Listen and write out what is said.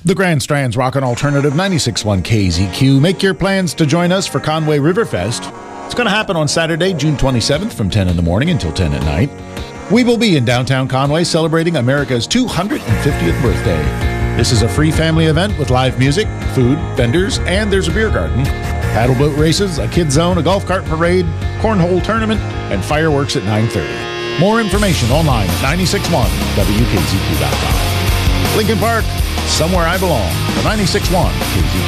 The Grand Strand's Rockin' Alternative 96.1 KZQ. Make your plans to join us for Conway Riverfest. It's going to happen on Saturday, June 27th from 10 in the morning until 10 at night. We will be in downtown Conway celebrating America's 250th birthday. This is a free family event with live music, food, vendors, and there's a beer garden. Paddle boat races, a kids zone, a golf cart parade, cornhole tournament, and fireworks at 9:30. More information online at 961wkzq.com. Lincoln Park, somewhere I belong. The 96.1 KZQ.